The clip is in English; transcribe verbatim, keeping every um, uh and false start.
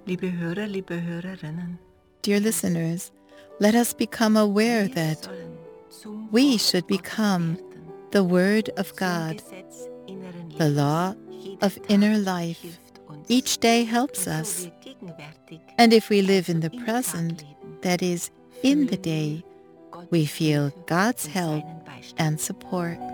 Liebe Hörer, liebe Hörerinnen, Dear listeners, let us become aware wir that sollen zum we Wort should Gottes become werden. the Word of Zum God, Gesetz inneren the Lebens. law Jeder of Tag inner life. hilft uns. Each day helps Und so us. wir gegenwärtig, And if we live also in the im Tag present, leben, that is, in the fühlen day, wir Gottes we feel Hilfe God's und help seinen Beistand. and support.